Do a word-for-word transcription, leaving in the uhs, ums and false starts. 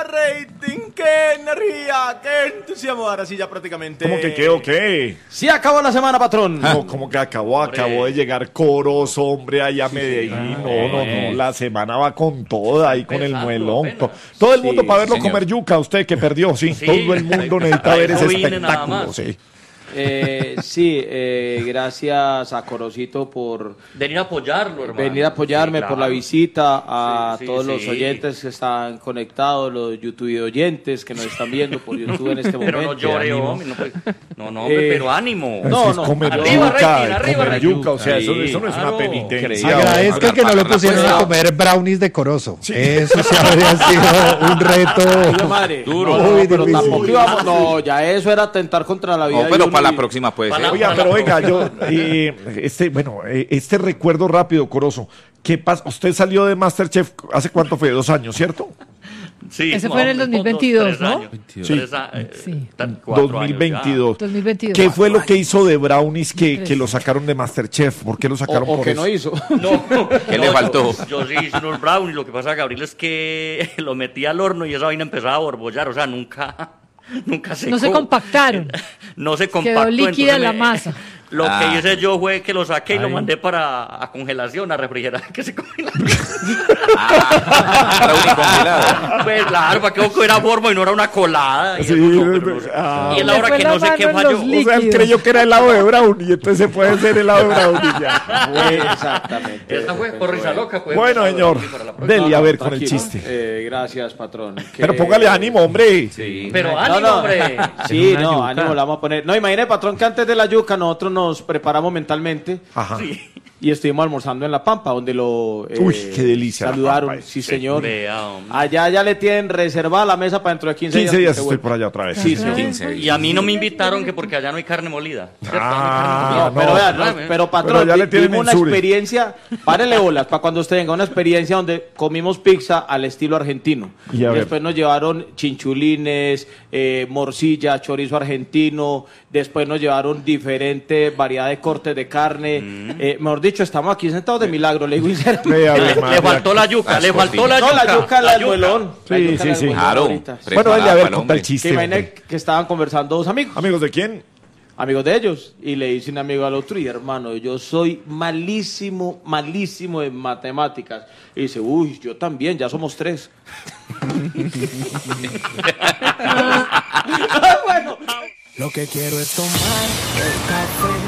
rating! ¡Qué energía! ¡Qué entusiasmo! Ahora sí ya prácticamente... ¿Cómo que qué o qué? Sí acabó la semana, patrón. No, ¿cómo que acabó? Acabó de llegar Corozo, hombre, allá a Medellín. No, no, no, la semana va con toda, ahí con el muelón. To- Todo el mundo Sí, para verlo señor. comer yuca, usted que perdió, sí. Sí. Todo el mundo necesita ver ese Eso viene nada espectáculo, más. sí. Eh, sí, eh, gracias a Corocito por Venir a apoyarlo, hermano. venir a apoyarme, Sí, por la claro. visita, a Sí, sí, todos los sí. oyentes que están conectados, los YouTube oyentes que nos están viendo por YouTube en este momento. Pero no llore, Ánimo. hombre. No, pues, no, no, hombre, Eh, pero ánimo. No, Eso es no. comer Arriba, yuca, rating, arriba, comer rating. yuca, o sea, eso, Sí, eso no es claro. una penitencia. Increíble. Agradezca que no lo pusieron a comer brownies de Corozo. Eso sí habría sido un reto. Ay, madre. Duro. No, Muy pero difícil. tampoco íbamos, no, ya eso era atentar contra la vida. No, de pero uno para la y- próxima puede Para ser. la- Oiga, pero oiga, yo, eh, este, bueno, eh, este recuerdo rápido, Corozo. ¿Qué pasa? Usted salió de MasterChef hace cuánto fue, dos años, ¿cierto? Sí, Ese no, fue en el hombre, dos mil veintidós, dos, tres ¿no? años. Sí. Tres a- eh, Sí. tan- cuatro dos mil años veintidós. dos mil veintidós. ¿Qué fue lo que hizo de Brownies que, que lo sacaron de MasterChef? ¿Por qué lo O, sacaron o por que eso? no hizo. ya. No, ¿Qué no, le yo- faltó? Yo, sí hice unos brownies. Lo que pasa, Gabriel, es que lo metí al horno y esa vaina empezaba a borbollar. O sea, nunca, nunca secó. No se compactaron. No se compactó. Quedó líquida entonces la me- masa. Lo Ah. que hice yo fue que lo saqué y lo Ay. mandé para a congelación, a refrigerar, que se congela. Brownie congelado. Pues claro, para que vos era forma y no era una colada. Y, Sí, eso no, pero no sé. ah. Y es la Le hora fue que la no sé qué mano en falló. los O sea, él líquidos. creyó que era helado de Brownie, entonces se puede hacer helado de Brownie ya. Exactamente. Esta fue por risa loca. Pues, Bueno, Para señor, la próxima. dele a ver con el Tranquilo. chiste. Eh, gracias, patrón. Que- Pero póngale ánimo, hombre. Sí. Pero No, ánimo, no. hombre. Sí, Una no, yuca. ánimo, la vamos a poner. No, imagine, patrón, que antes de la yuca nosotros nos preparamos mentalmente Ajá. y estuvimos almorzando en La Pampa, donde lo eh, Uy, qué delicia La saludaron. Pampa, sí, sí. señor. Vea, hombre. Allá ya le tienen reservada la mesa para dentro de quince, quince días que estoy vuelva. por allá otra vez. Sí, señor. quince. Y a mí no me invitaron que porque allá no hay carne molida. ¿cierto? Ah, No, pero, no. vea, no, Ah, pero patrón, Pero ya le di- tienen dimos una en Suri. experiencia, párele bolas, para cuando usted venga, una experiencia donde comimos pizza al estilo argentino. Y a ver. Después nos llevaron chinchulines, eh, morcilla, chorizo argentino, después nos llevaron diferente variedad de cortes de carne. Mm. Eh, mejor dicho, estamos aquí sentados de milagro, le digo sinceramente. Vea, Le, Ave le María. faltó la yuca, le faltó la No, yuca. la yuca, la del muelón. La Sí, yuca, sí, la del sí. muelón Claro. ahorita. Bueno, dele a ver, Preparada conta para el el Que chiste. imagine hombre. que estaban conversando dos amigos. ¿Amigos de quién? Amigos de ellos, y le dice un amigo al otro, y hermano, yo soy malísimo, malísimo en matemáticas. Y dice, uy, yo también, ya somos tres. Lo que quiero es tomar el café